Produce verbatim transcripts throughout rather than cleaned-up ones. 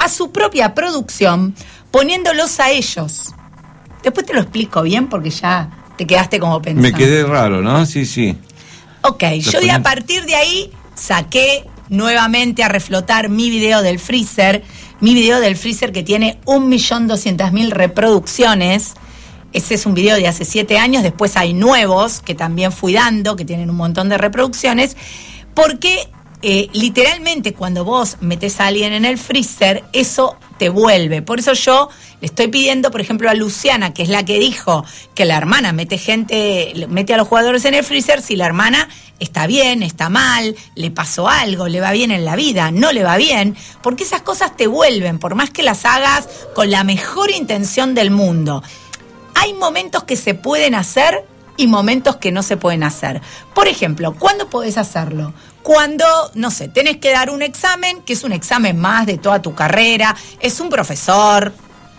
a su propia producción, poniéndolos a ellos. Después te lo explico bien porque ya te quedaste como pensando. Me quedé raro, ¿no? Sí, sí. Ok, Los yo de a partir de ahí saqué nuevamente a reflotar mi video del freezer, mi video del freezer que tiene un millón doscientas mil reproducciones. Ese es un video de hace siete años, después hay nuevos que también fui dando, que tienen un montón de reproducciones, porque eh, literalmente cuando vos metés a alguien en el freezer, eso te vuelve. Por eso yo le estoy pidiendo, por ejemplo, a Luciana, que es la que dijo que la hermana mete gente, mete a los jugadores en el freezer, si la hermana está bien, está mal, le pasó algo, le va bien en la vida, no le va bien, porque esas cosas te vuelven, por más que las hagas con la mejor intención del mundo. Hay momentos que se pueden hacer y momentos que no se pueden hacer. Por ejemplo, ¿cuándo podés hacerlo? Cuando, no sé, tenés que dar un examen, que es un examen más de toda tu carrera, es un profesor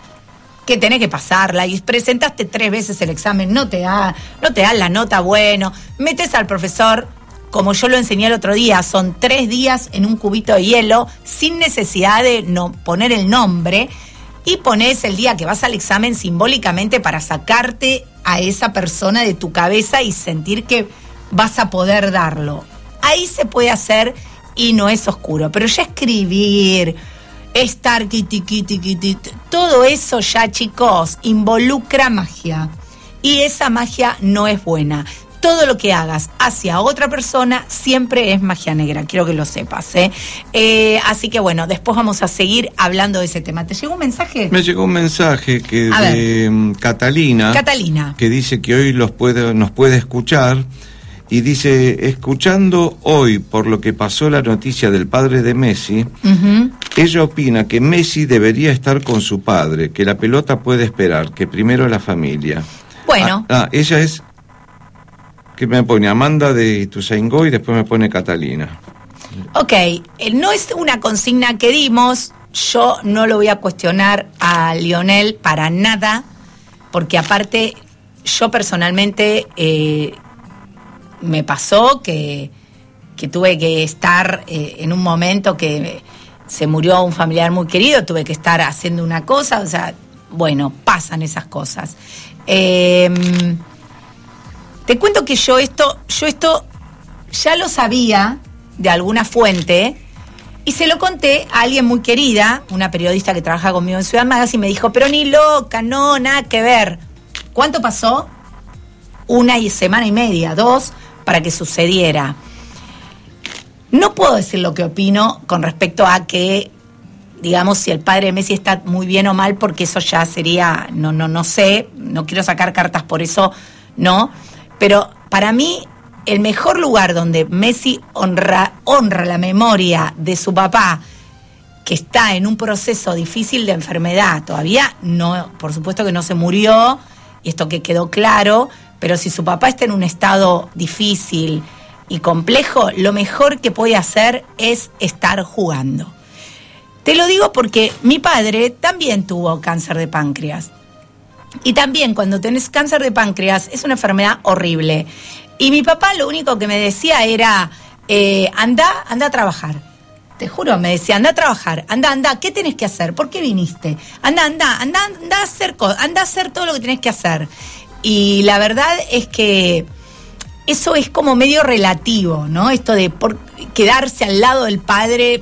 que tenés que pasarla y presentaste tres veces el examen, no te da, no te dan la nota, bueno, metes al profesor, como yo lo enseñé el otro día, son tres días en un cubito de hielo, sin necesidad de no poner el nombre, y pones el día que vas al examen simbólicamente para sacarte a esa persona de tu cabeza y sentir que vas a poder darlo. Ahí se puede hacer y no es oscuro, pero ya escribir, estar quiti, quiti, quiti, todo eso ya, chicos, involucra magia. Y esa magia no es buena. Todo lo que hagas hacia otra persona siempre es magia negra, quiero que lo sepas, ¿eh? Eh, así que bueno, después vamos a seguir hablando de ese tema. ¿Te llegó un mensaje? Me llegó un mensaje que a de ver. Catalina, Catalina, que dice que hoy los puede, nos puede escuchar, y dice, escuchando hoy por lo que pasó la noticia del padre de Messi, uh-huh. ella opina que Messi debería estar con su padre, que la pelota puede esperar, que primero la familia. Bueno. Ah, ah ella es... que me pone Amanda de Ituzaingó y después me pone Catalina. Ok, no es una consigna que dimos, yo no lo voy a cuestionar a Lionel para nada, porque aparte yo personalmente eh, me pasó que, que tuve que estar eh, en un momento que se murió un familiar muy querido, tuve que estar haciendo una cosa, o sea, bueno, pasan esas cosas. Eh... Te cuento que yo esto, yo esto ya lo sabía de alguna fuente y se lo conté a alguien muy querida, una periodista que trabaja conmigo en Ciudad Magazine, y me dijo, pero ni loca, no, nada que ver. ¿Cuánto pasó? Una semana y media, dos, para que sucediera. No puedo decir lo que opino con respecto a que, digamos, si el padre de Messi está muy bien o mal, porque eso ya sería, no, no, no sé, no quiero sacar cartas por eso, no. Pero para mí, el mejor lugar donde Messi honra, honra la memoria de su papá, que está en un proceso difícil de enfermedad, todavía no, por supuesto que no se murió, y esto que quedó claro, pero si su papá está en un estado difícil y complejo, lo mejor que puede hacer es estar jugando. Te lo digo porque mi padre también tuvo cáncer de páncreas. Y también cuando tenés cáncer de páncreas es una enfermedad horrible. Y mi papá lo único que me decía era, eh, anda, anda a trabajar. Te juro, me decía, anda a trabajar, anda, anda, ¿qué tenés que hacer? ¿Por qué viniste? Anda, anda, anda, anda a hacer cosas, anda a hacer todo lo que tenés que hacer. Y la verdad es que eso es como medio relativo, ¿no? Esto de por quedarse al lado del padre.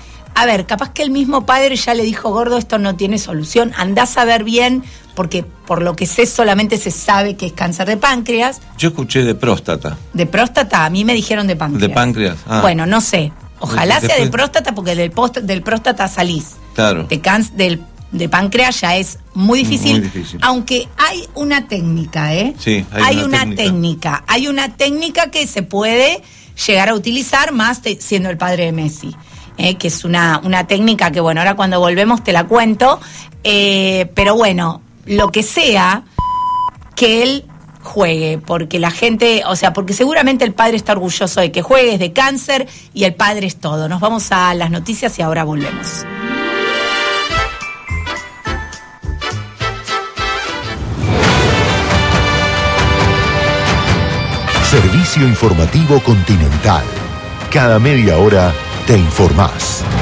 A ver, capaz que el mismo padre ya le dijo, gordo, esto no tiene solución, andás a ver bien, porque por lo que sé solamente se sabe que es cáncer de páncreas. Yo escuché de próstata. De próstata, a mí me dijeron de páncreas. De páncreas, ah. Bueno, no sé, ojalá Después... sea de próstata, porque del, post, del próstata salís. Claro. De, can, del, de páncreas ya es muy difícil, muy difícil, aunque hay una técnica, ¿eh? Sí, hay, hay una, una técnica. técnica. Hay una técnica que se puede llegar a utilizar más te, siendo el padre de Messi. Eh, que es una, una técnica que, bueno, ahora cuando volvemos te la cuento, eh, pero bueno, lo que sea, que él juegue, porque la gente, o sea, porque seguramente el padre está orgulloso de que juegues, de cáncer, y el padre es todo. Nos vamos a las noticias y ahora volvemos. Servicio informativo Continental. Cada media hora te informás.